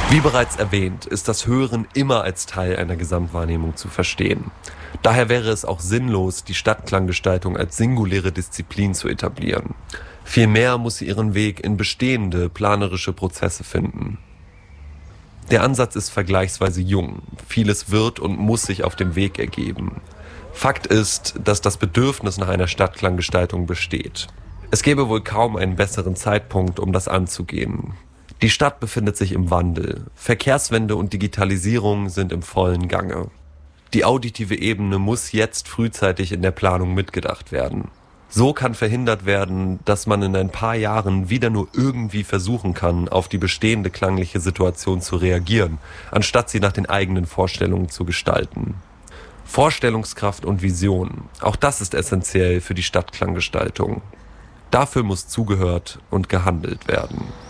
Wie bereits erwähnt, ist das Hören immer als Teil einer Gesamtwahrnehmung zu verstehen. Daher wäre es auch sinnlos, die Stadtklanggestaltung als singuläre Disziplin zu etablieren. Vielmehr muss sie ihren Weg in bestehende planerische Prozesse finden. Der Ansatz ist vergleichsweise jung. Vieles wird und muss sich auf dem Weg ergeben. Fakt ist, dass das Bedürfnis nach einer Stadtklanggestaltung besteht. Es gäbe wohl kaum einen besseren Zeitpunkt, um das anzugehen. Die Stadt befindet sich im Wandel. Verkehrswende und Digitalisierung sind im vollen Gange. Die auditive Ebene muss jetzt frühzeitig in der Planung mitgedacht werden. So kann verhindert werden, dass man in ein paar Jahren wieder nur irgendwie versuchen kann, auf die bestehende klangliche Situation zu reagieren, anstatt sie nach den eigenen Vorstellungen zu gestalten. Vorstellungskraft und Vision, auch das ist essentiell für die Stadtklanggestaltung. Dafür muss zugehört und gehandelt werden.